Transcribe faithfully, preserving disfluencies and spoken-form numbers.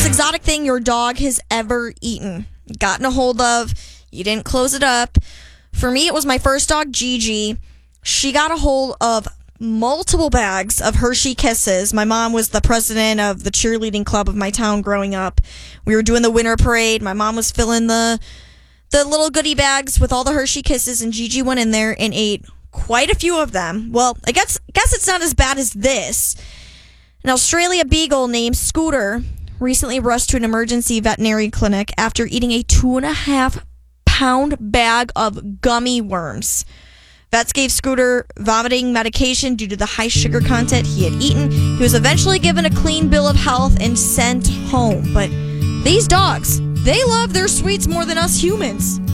most exotic thing your dog has ever eaten, gotten a hold of, you didn't close it up. For me, it was my first dog, Gigi. She got a hold of multiple bags of Hershey Kisses. My mom was the president of the cheerleading club of my town growing up. We were doing the winter parade. My mom was filling the the little goodie bags with all the Hershey Kisses, and Gigi went in there and ate quite a few of them. Well, I guess, guess it's not as bad as this. An Australia Beagle named Scooter recently rushed to an emergency veterinary clinic after eating a two and a half pound bag of gummy worms. Vets gave Scooter vomiting medication due to the high sugar content he had eaten. He was eventually given a clean bill of health and sent home. But these dogs, they love their sweets more than us humans.